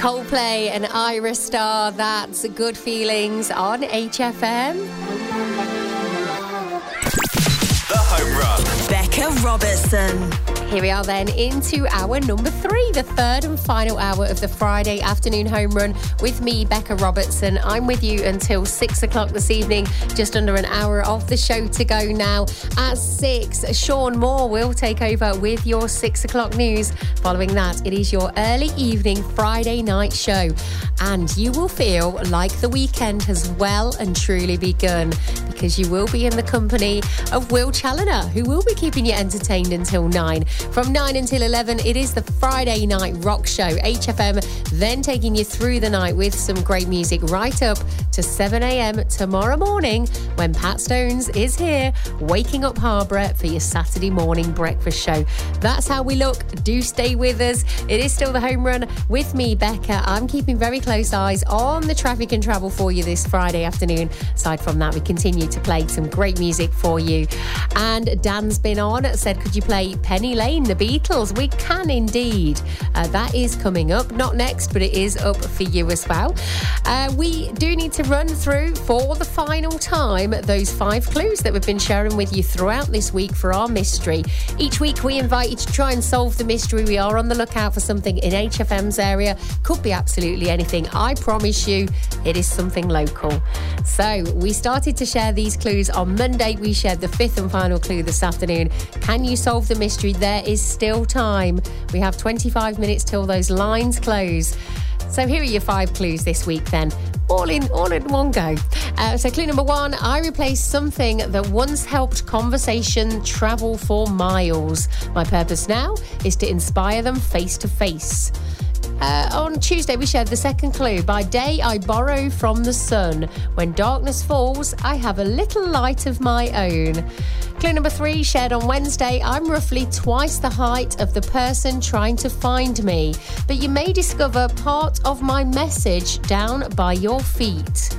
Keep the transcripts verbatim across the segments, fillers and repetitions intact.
Coldplay and Ira Star, that's Good Feelings on H F M. The Home Run. Becca Robertson. Here we are then into hour number three, the third and final hour of the Friday afternoon home run with me, Becca Robertson. I'm with you until six o'clock this evening, just under an hour of the show to go now. At six, Sean Moore will take over with your six o'clock news. Following that, it is your early evening Friday night show. And you will feel like the weekend has well and truly begun, because you will be in the company of Will Challoner, who will be keeping you entertained until nine. From nine until eleven, it is the Friday Night Rock Show. H F M then taking you through the night with some great music right up to seven a.m. tomorrow morning, when Pat Stones is here, waking up Harborough for your Saturday morning breakfast show. That's how we look. Do stay with us. It is still the home run with me, Becca. I'm keeping very close eyes on the traffic and travel for you this Friday afternoon. Aside from that, we continue to play some great music for you. And Dan's been on, said, could you play Penny Lane, The Beatles? We can indeed. Uh, that is coming up. Not next, but it is up for you as well. Uh, we do need to run through for the final time those five clues that we've been sharing with you throughout this week for our mystery. Each week we invite you to try and solve the mystery. We are on the lookout for something in H F M's area. Could be absolutely anything. I promise you it is something local. So we started to share these clues on Monday. We shared the fifth and final clue this afternoon. Can you solve the mystery? There is still time. We have twenty-five minutes till those lines close. So here are your five clues this week then. All in all in one go. Uh, so clue number one, I replaced something that once helped conversation travel for miles. My purpose now is to inspire them face to face. Uh, on Tuesday, we shared the second clue. By day, I borrow from the sun. When darkness falls, I have a little light of my own. Clue number three, shared on Wednesday. I'm roughly twice the height of the person trying to find me, but you may discover part of my message down by your feet.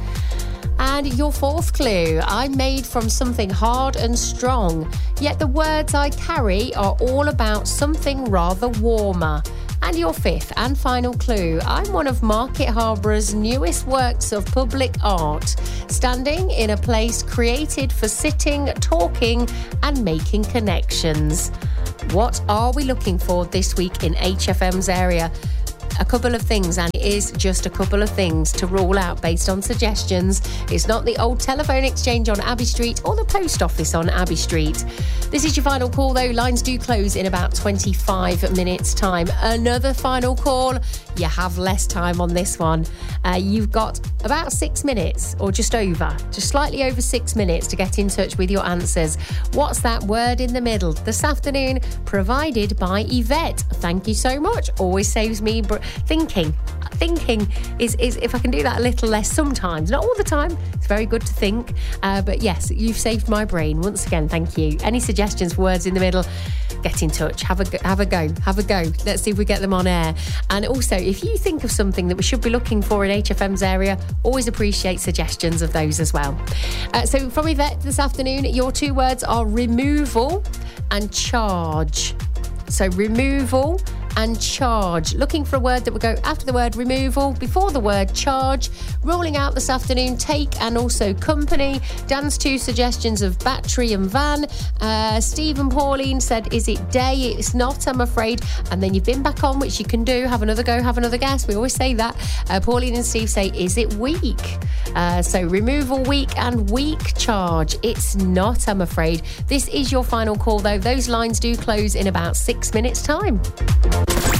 And your fourth clue, I'm made from something hard and strong, yet the words I carry are all about something rather warmer. And your fifth and final clue, I'm one of Market Harbour's newest works of public art, standing in a place created for sitting, talking and making connections. What are we looking for this week in H F M's area? A couple of things, and it is just a couple of things to rule out based on suggestions. It's not the old telephone exchange on Abbey Street or the post office on Abbey Street. This is your final call though. Lines do close in about twenty-five minutes time. Another final call. You have less time on this one. Uh, you've got about six minutes or just over, just slightly over six minutes to get in touch with your answers. What's that word in the middle? This afternoon, provided by Yvette. Thank you so much. Always saves me br- thinking. Thinking is, is if I can do that a little less sometimes, not all the time. It's very good to think. Uh, but yes, you've saved my brain. Once again, thank you. Any suggestions for words in the middle? Get in touch. Have a go, have a go. Have a go. Let's see if we get them on air. And also, if you think of something that we should be looking for in H F M's area, always appreciate suggestions of those as well. Uh, so from Yvette this afternoon, your two words are removal and charge. So removal and charge. Looking for a word that would go after the word removal, before the word charge. Ruling out this afternoon, take and also company. Dan's two suggestions of battery and van. Uh, Steve and Pauline said, is it day? It's not, I'm afraid. And then you've been back on, which you can do. Have another go, have another guess. We always say that. Uh, Pauline and Steve say, is it week? Uh, so removal week and week charge. It's not, I'm afraid. This is your final call though. Those lines do close in about six minutes time.